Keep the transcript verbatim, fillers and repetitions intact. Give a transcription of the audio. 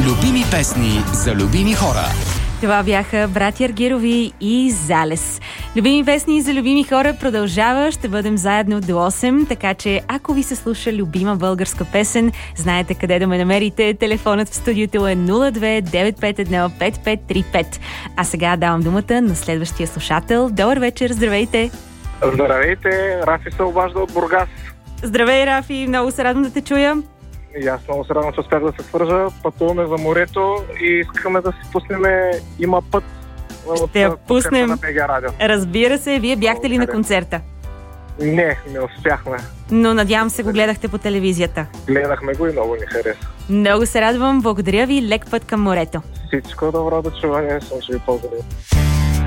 Любими песни за любими хора. Това бяха братя Аргирови и Залез. Любими песни за любими хора продължава. Ще бъдем заедно до осем, така че ако ви се слуша любима българска песен, знаете къде да ме намерите. Телефонът в студиото е нула две девет пет едно пет пет три пет. А сега давам думата на следващия слушател. Добър вечер, здравейте! Здравейте, Рафи се обажда от Бургас. Здравей, Рафи, много се радвам да те чуя. И аз много се радвам, че успях да се свържа. Пътуваме за морето и искаме да си пуснем "Има път". Ще я пуснем. Разбира се, вие бяхте ли на концерта? Не, не успяхме. Но надявам се го гледахте по телевизията. Гледахме го и много ни хареса. Много се радвам, благодаря ви, лек път към морето. Всичко добро, до чуване, съм ще ви поздравя.